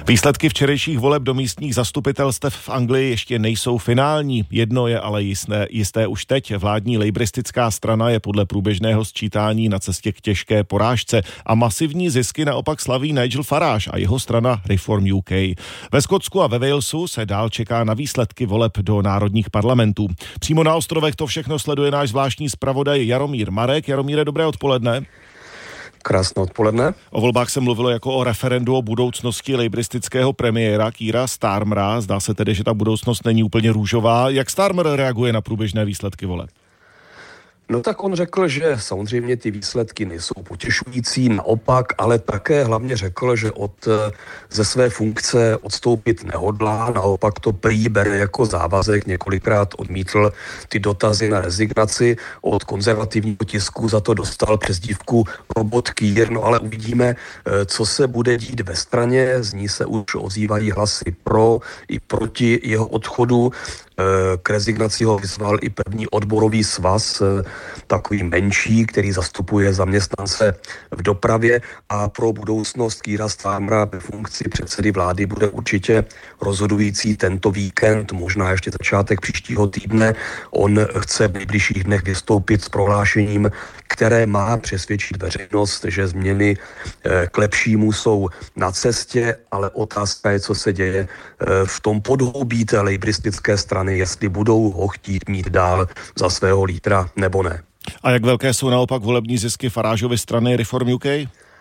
Výsledky včerejších voleb do místních zastupitelstev v Anglii ještě nejsou finální. Jedno je ale jisté už teď. Vládní lejbristická strana je podle průběžného sčítání na cestě k těžké porážce a masivní zisky naopak slaví Nigel Farage a jeho strana Reform UK. Ve Skotsku a ve Walesu se dál čeká na výsledky voleb do národních parlamentů. Přímo na ostrovech to všechno sleduje náš zvláštní zpravodaj Jaromír Marek. Jaromíre, dobré odpoledne. Krásné odpoledne. O volbách se mluvilo jako o referendu o budoucnosti lejbristického premiéra Keira Starmera. Zdá se tedy, že ta budoucnost není úplně růžová. Jak Starmer reaguje na průběžné výsledky voleb? No tak on řekl, že samozřejmě ty výsledky nejsou potěšující, naopak, ale také hlavně řekl, že ze své funkce odstoupit nehodlá, naopak to prý bere jako závazek, několikrát odmítl ty dotazy na rezignaci, od konzervativního tisku za to dostal přezdívku Robot Keir, no ale uvidíme, co se bude dít ve straně, z ní se už ozývají hlasy pro i proti jeho odchodu. K rezignaci ho vyzval i první odborový svaz, takový menší, který zastupuje zaměstnance v dopravě, a pro budoucnost Keira Starmera ve funkci předsedy vlády bude určitě rozhodující tento víkend, možná ještě začátek příštího týdne. On chce v nejbližších dnech vystoupit s prohlášením, které má přesvědčit veřejnost, že změny k lepšímu jsou na cestě, ale otázka je, co se děje v tom podhoubí té lejbristické strany, jestli budou ho chtít mít dál za svého lídra nebo ne. A jak velké jsou naopak volební zisky Farageovy strany Reform UK?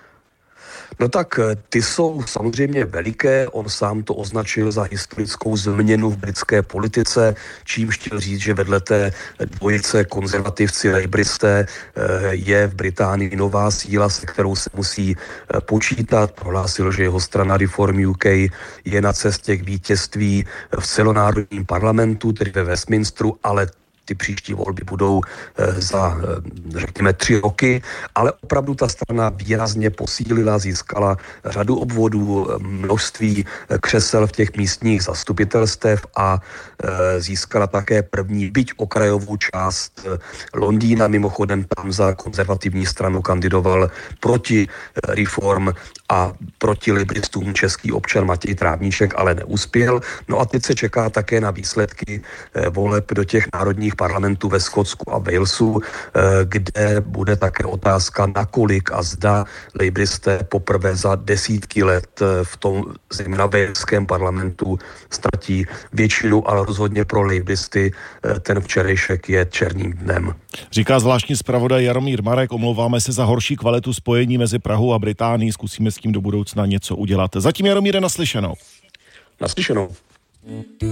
No tak ty jsou samozřejmě veliké, on sám to označil za historickou změnu v britské politice, čímž chtěl říct, že vedle té dvojice konzervativci lejbristé je v Británii nová síla, se kterou se musí počítat. Prohlásil, že jeho strana Reform UK je na cestě k vítězství v celonárodním parlamentu, tedy ve Westminsteru, ale ty příští volby budou za, řekněme, 3 roky, ale opravdu ta strana výrazně posílila, získala řadu obvodů, množství křesel v těch místních zastupitelstev a získala také první, byť okrajovou část Londýna. Mimochodem tam za konzervativní stranu kandidoval proti Reform a proti libristům český občan Matěj Trávníček, ale neuspěl. No a teď se čeká také na výsledky voleb do těch národních parlamentů ve Skotsku a Walesu, kde bude také otázka, nakolik a zda lejbristé poprvé za desítky let v tom zejména waleském parlamentu ztratí většinu, ale rozhodně pro lejbristy ten včerejšek je černým dnem. Říká zvláštní zpravodaj Jaromír Marek, omlouváme se za horší kvalitu spojení mezi Prahou a Británií, zkusíme s tím do budoucna něco udělat. Zatím Jaromíre, naslyšenou. Naslyšenou.